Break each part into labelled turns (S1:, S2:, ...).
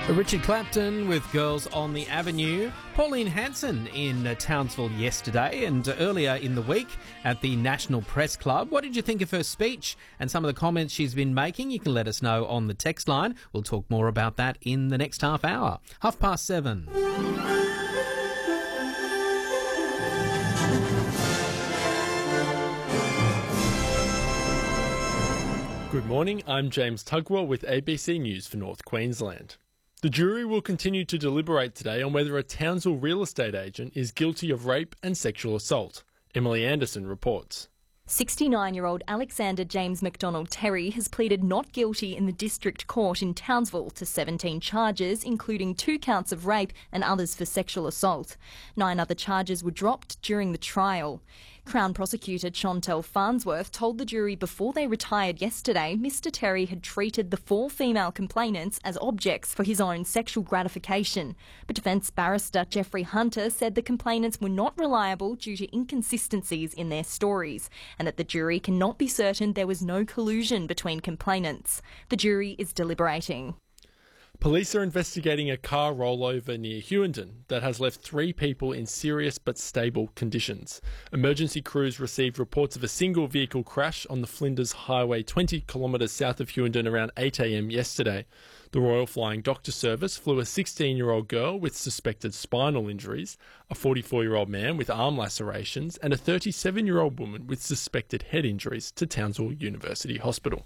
S1: Richard Clapton with Girls on the Avenue. Pauline Hanson in Townsville yesterday and earlier in the week at the National Press Club. What did you think of her speech and some of the comments she's been making? You can let us know on the text line. We'll talk more about that in the next half hour. 7:30.
S2: Good morning, I'm James Tugwell with ABC News for North Queensland. The jury will continue to deliberate today on whether a Townsville real estate agent is guilty of rape and sexual assault. Emily Anderson reports.
S3: 69-year-old Alexander James McDonald Terry has pleaded not guilty in the District Court in Townsville to 17 charges, including 2 counts of rape and others for sexual assault. 9 other charges were dropped during the trial. Crown Prosecutor Chantelle Farnsworth told the jury before they retired yesterday Mr Terry had treated the 4 female complainants as objects for his own sexual gratification. But defence barrister Jeffrey Hunter said the complainants were not reliable due to inconsistencies in their stories, and that the jury cannot be certain there was no collusion between complainants. The jury is deliberating.
S2: Police are investigating a car rollover near Hughenden that has left 3 people in serious but stable conditions. Emergency crews received reports of a single vehicle crash on the Flinders Highway 20 kilometres south of Hughenden around 8 a.m. yesterday. The Royal Flying Doctor Service flew a 16-year-old girl with suspected spinal injuries, a 44-year-old man with arm lacerations and a 37-year-old woman with suspected head injuries to Townsville University Hospital.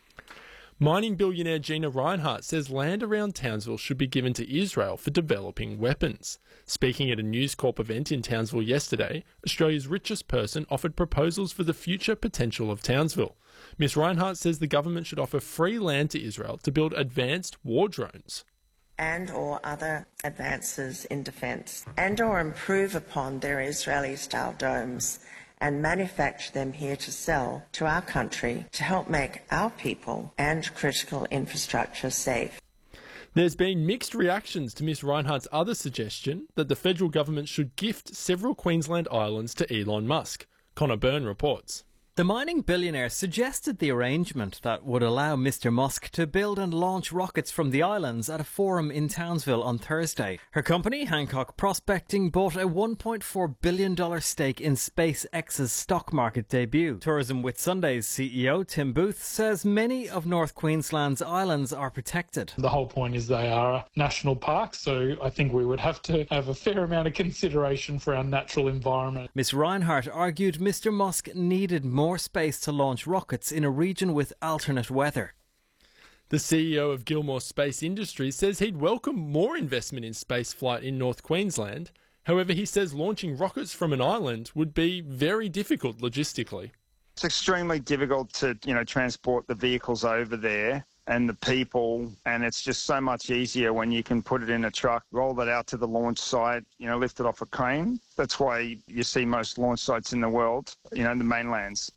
S2: Mining billionaire Gina Rinehart says land around Townsville should be given to Israel for developing weapons. Speaking at a News Corp event in Townsville yesterday, Australia's richest person offered proposals for the future potential of Townsville. Ms Rinehart says the government should offer free land to Israel to build advanced war drones.
S4: And or other advances in defence, and or improve upon their Israeli-style domes and manufacture them here to sell to our country to help make our people and critical infrastructure safe.
S2: There's been mixed reactions to Ms Rinehart's other suggestion that the federal government should gift several Queensland islands to Elon Musk. Connor Byrne reports.
S5: The mining billionaire suggested the arrangement that would allow Mr Musk to build and launch rockets from the islands at a forum in Townsville on Thursday. Her company, Hancock Prospecting, bought a $1.4 billion stake in SpaceX's stock market debut. Tourism with Sunday's CEO, Tim Booth, says many of North Queensland's islands are protected.
S6: The whole point is they are national parks, so I think we would have to have a fair amount of consideration for our natural environment.
S5: Ms Rinehart argued Mr Musk needed more space to launch rockets in a region with alternate weather.
S2: The CEO of Gilmore Space Industries says he'd welcome more investment in spaceflight in North Queensland. However, he says launching rockets from an island would be very difficult logistically.
S7: It's extremely difficult to, transport the vehicles over there and the people, and it's just so much easier when you can put it in a truck, roll that out to the launch site, lift it off a crane. That's why you see most launch sites in the world, the mainlands.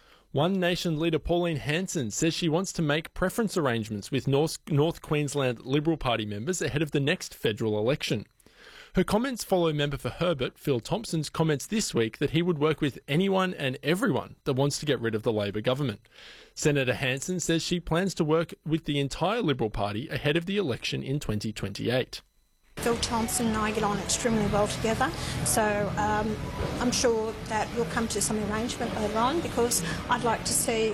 S2: One Nation leader Pauline Hanson says she wants to make preference arrangements with North Queensland Liberal Party members ahead of the next federal election. Her comments follow member for Herbert, Phil Thompson's comments this week that he would work with anyone and everyone that wants to get rid of the Labor government. Senator Hanson says she plans to work with the entire Liberal Party ahead of the election in 2028.
S8: Phil Thompson and I get on extremely well together, so I'm sure that we'll come to some arrangement later on, because I'd like to see,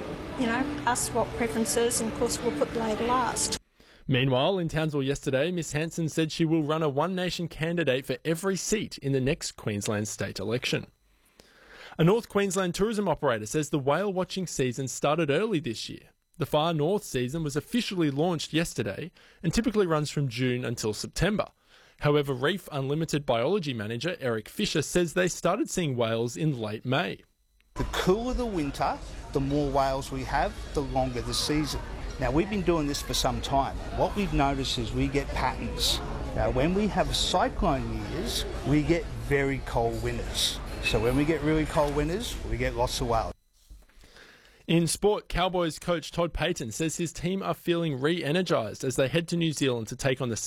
S8: us swap preferences, and of course we'll put Labor last.
S2: Meanwhile, in Townsville yesterday, Ms Hanson said she will run a One Nation candidate for every seat in the next Queensland state election. A North Queensland tourism operator says the whale watching season started early this year. The Far North season was officially launched yesterday and typically runs from June until September. However, Reef Unlimited biology manager Eric Fisher says they started seeing whales in late May.
S9: The cooler the winter, the more whales we have, the longer the season. Now, we've been doing this for some time. What we've noticed is we get patterns. Now, when we have cyclone years, we get very cold winters. So when we get really cold winters, we get lots of whales.
S2: In sport, Cowboys coach Todd Payten says his team are feeling re-energised as they head to New Zealand to take on the